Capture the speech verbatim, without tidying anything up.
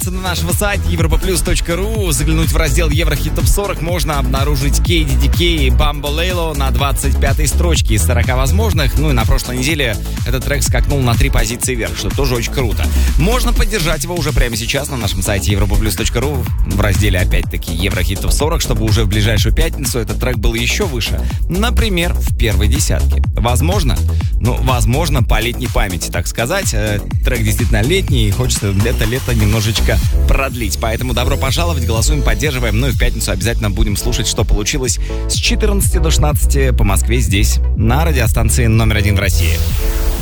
На нашего сайта европа плюс точка ру заглянуть в раздел Еврохит Топ сорок можно обнаружить кей ди ди кей Bamboleo на двадцать пятой строчке из сорока возможных. Ну и на прошлой неделе этот трек скакнул на три позиции вверх, что тоже очень круто. Можно поддержать его уже прямо сейчас на нашем сайте европа плюс точка ру в разделе опять-таки Еврохит Топ сорок, чтобы уже в ближайшую пятницу этот трек был еще выше. Например, в первой десятке. Возможно? Ну, возможно, по летней памяти, так сказать. Трек действительно летний, и хочется это немножечко продлить. Поэтому добро пожаловать, голосуем, поддерживаем. Ну и в пятницу обязательно будем слушать, что получилось с четырнадцати до шестнадцати по Москве здесь, на радиостанции номер один в России.